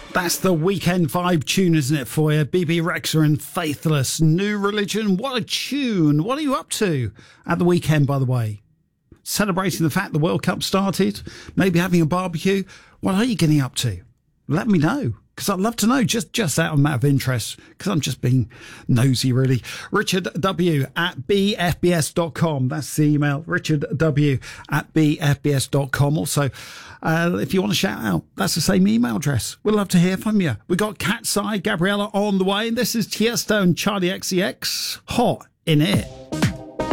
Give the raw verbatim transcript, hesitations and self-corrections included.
That's the weekend vibe tune, isn't it, for you? B B Rexa and Faithless. New Religion. What a tune. What are you up to at the weekend, by the way? Celebrating the fact the World Cup started? Maybe having a barbecue? What are you getting up to? Let me know, because I'd love to know, just, just out of matter of interest, because I'm just being nosy, really. Richard W at b f b s dot com. That's the email. Richard W at b f b s dot com. Also, uh, if you want to shout out, that's the same email address. We'd love to hear from you. We got Cat's Eye, Gabriella on the way, and this is Tiesto and Charlie X C X. Hot in it.